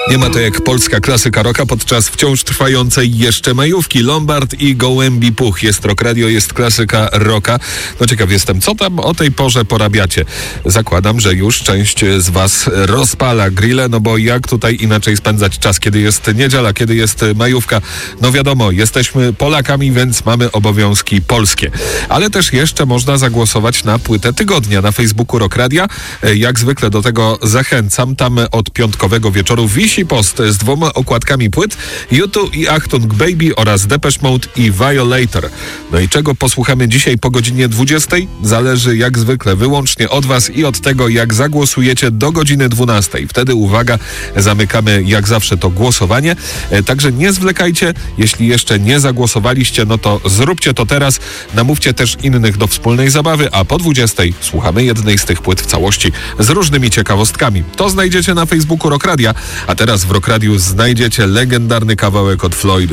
Nie ma to jak polska klasyka rocka podczas wciąż trwającej jeszcze majówki. Lombard i Gołębi Puch. Jest Rock Radio, jest klasyka rocka. No ciekaw jestem, co tam o tej porze porabiacie. Zakładam, że już część z was rozpala grille, no bo jak tutaj inaczej spędzać czas, kiedy jest niedziela, kiedy jest majówka. No wiadomo, jesteśmy Polakami, więc mamy obowiązki polskie. Ale też jeszcze można zagłosować na płytę tygodnia na Facebooku Rock Radia. Jak zwykle do tego zachęcam. Tam od piątkowego wieczoru wisi post z 2 okładkami płyt U2 i Achtung Baby oraz Depeche Mode i Violator. No i czego posłuchamy dzisiaj po godzinie 20? Zależy jak zwykle wyłącznie od was i od tego, jak zagłosujecie do godziny 12. Wtedy, uwaga, zamykamy jak zawsze to głosowanie. Także nie zwlekajcie. Jeśli jeszcze nie zagłosowaliście, no to zróbcie to teraz. Namówcie też innych do wspólnej zabawy, a po 20 słuchamy jednej z tych płyt w całości z różnymi ciekawostkami. To znajdziecie na Facebooku Rock Radia, a teraz w Rock Radiu znajdziecie legendarny kawałek od Floydów.